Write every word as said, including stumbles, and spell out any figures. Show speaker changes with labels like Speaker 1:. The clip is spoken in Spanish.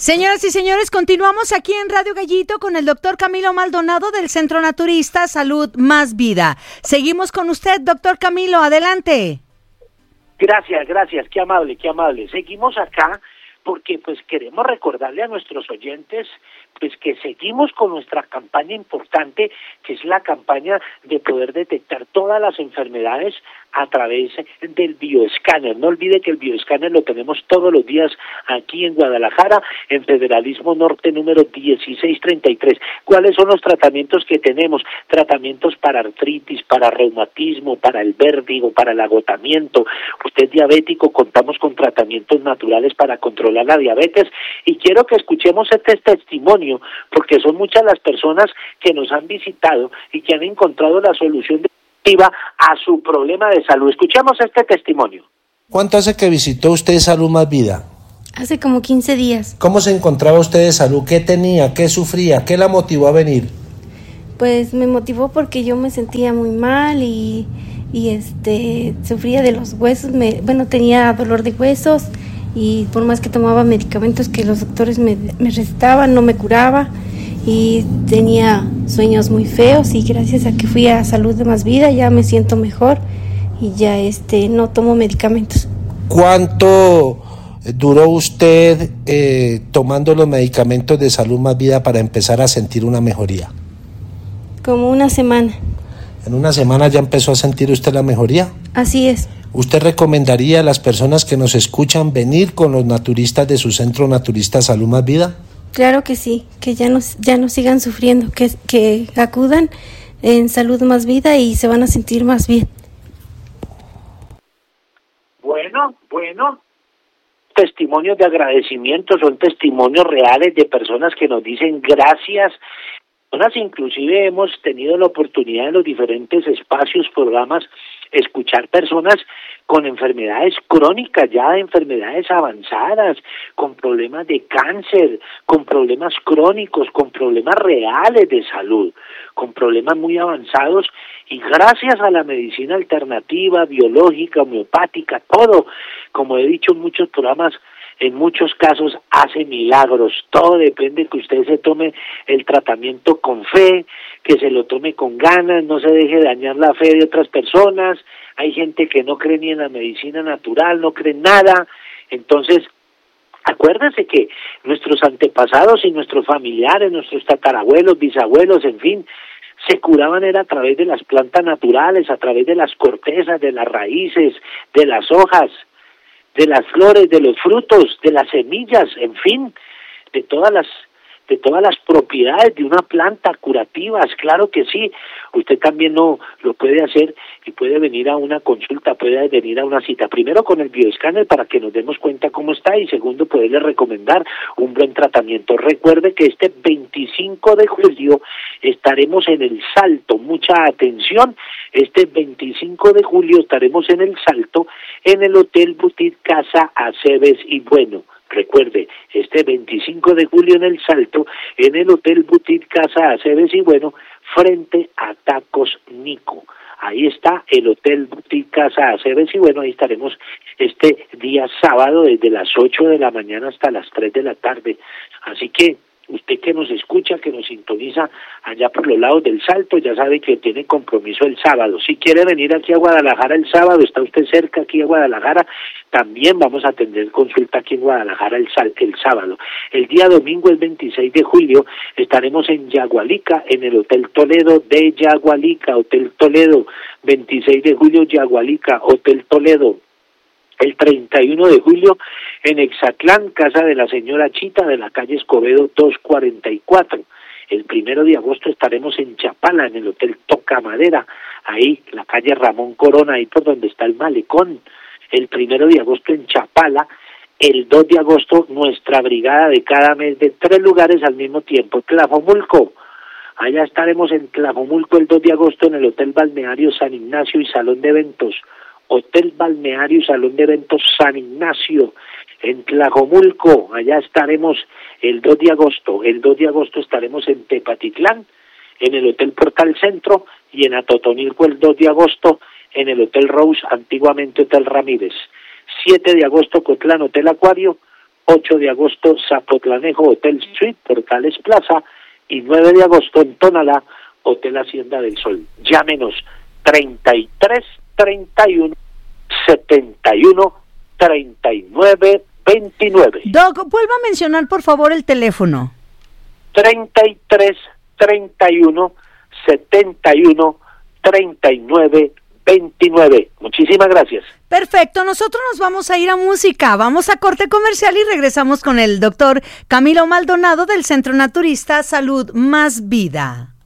Speaker 1: Señoras y señores, continuamos aquí en Radio Gallito con el doctor Camilo Maldonado del Centro Naturista Salud Más Vida. Seguimos con usted, doctor Camilo, adelante.
Speaker 2: Gracias, gracias, qué amable, qué amable. Seguimos acá porque pues queremos recordarle a nuestros oyentes pues que seguimos con nuestra campaña importante, que es la campaña de poder detectar todas las enfermedades a través del bioescáner. No olvide que el bioescáner lo tenemos todos los días aquí en Guadalajara, en Federalismo Norte número dieciséis treinta y tres. ¿Cuáles son los tratamientos que tenemos? Tratamientos para artritis, para reumatismo, para el vértigo, para el agotamiento. Usted es diabético, contamos con tratamientos naturales para controlar la diabetes, y quiero que escuchemos este testimonio, porque son muchas las personas que nos han visitado y que han encontrado la solución definitiva a su problema de salud. Escuchemos este testimonio.
Speaker 3: ¿Cuánto hace que visitó usted Salud Más Vida?
Speaker 4: Hace como quince días.
Speaker 3: ¿Cómo se encontraba usted de salud? ¿Qué tenía? ¿Qué sufría? ¿Qué la motivó a venir?
Speaker 4: Pues me motivó porque yo me sentía muy mal y, y este sufría de los huesos, me, bueno, tenía dolor de huesos, y por más que tomaba medicamentos que los doctores me, me recetaban, no me curaba, y tenía sueños muy feos, y gracias a que fui a Salud de Más Vida ya me siento mejor y ya este no tomo medicamentos.
Speaker 3: ¿Cuánto duró usted eh, tomando los medicamentos de Salud Más Vida para empezar a sentir una mejoría?
Speaker 4: Como una semana.
Speaker 3: ¿En una semana ya empezó a sentir usted la mejoría?
Speaker 4: Así es.
Speaker 3: ¿Usted recomendaría a las personas que nos escuchan venir con los naturistas de su Centro Naturista Salud Más Vida?
Speaker 4: Claro que sí, que ya no, ya no sigan sufriendo, que, que acudan en Salud Más Vida y se van a sentir más bien.
Speaker 2: Bueno, bueno, testimonios de agradecimiento, son testimonios reales de personas que nos dicen gracias. Personas, inclusive hemos tenido la oportunidad en los diferentes espacios, programas, escuchar personas con enfermedades crónicas, ya enfermedades avanzadas, con problemas de cáncer, con problemas crónicos, con problemas reales de salud, con problemas muy avanzados, y gracias a la medicina alternativa, biológica, homeopática, todo, como he dicho en muchos programas, en muchos casos hace milagros. Todo depende de que usted se tome el tratamiento con fe, que se lo tome con ganas, no se deje dañar la fe de otras personas. Hay gente que no cree ni en la medicina natural, no cree en nada. Entonces, acuérdense que nuestros antepasados y nuestros familiares, nuestros tatarabuelos, bisabuelos, en fin, se curaban era a través de las plantas naturales, a través de las cortezas, de las raíces, de las hojas, de las flores, de los frutos, de las semillas, en fin, de todas las de todas las propiedades de una planta curativas. Claro que sí, usted también lo, lo puede hacer y puede venir a una consulta, puede venir a una cita, primero con el bioescáner para que nos demos cuenta cómo está, y segundo, poderle recomendar un buen tratamiento. Recuerde que este veinticinco de julio estaremos en el Salto, mucha atención, este veinticinco de julio estaremos en el Salto, en el Hotel Boutique Casa Aceves y Bueno. Recuerde, este veinticinco de julio en el Salto, en el Hotel Boutique Casa Aceves y Bueno, frente a Tacos Nico. Ahí está el Hotel Boutique Casa Aceves y Bueno, ahí estaremos este día sábado desde las ocho de la mañana hasta las tres de la tarde. Así que usted que nos escucha, que nos sintoniza allá por los lados del Salto, ya sabe que tiene compromiso el sábado. Si quiere venir aquí a Guadalajara el sábado, está usted cerca aquí a Guadalajara, también vamos a atender consulta aquí en Guadalajara el, el sábado. El día domingo, el veintiséis de julio, estaremos en Yagualica, en el Hotel Toledo de Yagualica, Hotel Toledo, veintiséis de julio, Yagualica, Hotel Toledo. El treinta y uno de julio en Exatlán, casa de la señora Chita, de la calle Escobedo doscientos cuarenta y cuatro. El primero de agosto estaremos en Chapala, en el Hotel Toca Madera, ahí, la calle Ramón Corona, ahí por donde está el malecón. El primero de agosto en Chapala. El dos de agosto, nuestra brigada de cada mes de tres lugares al mismo tiempo. Tlajomulco, allá estaremos en Tlajomulco el dos de agosto en el Hotel Balneario San Ignacio y Salón de Eventos. Hotel Balneario y Salón de Eventos San Ignacio, en Tlajomulco, allá estaremos el dos de agosto. El dos de agosto estaremos en Tepatitlán, en el Hotel Portal Centro, y en Atotonilco el dos de agosto, en el Hotel Rose, antiguamente Hotel Ramírez. siete de agosto, Cotlán, Hotel Acuario. ocho de agosto, Zapotlanejo, Hotel Suite, Portales Plaza, y nueve de agosto en Tonalá, Hotel Hacienda del Sol. Llámenos treinta y tres, treinta y uno, setenta y uno, treinta y nueve, veintinueve.
Speaker 1: Doc, vuelva a mencionar por favor el teléfono.
Speaker 2: treinta y tres, treinta y uno, setenta y uno, treinta y nueve, veintinueve. Muchísimas gracias.
Speaker 1: Perfecto, nosotros nos vamos a ir a música, vamos a corte comercial y regresamos con el doctor Camilo Maldonado del Centro Naturista Salud Más Vida.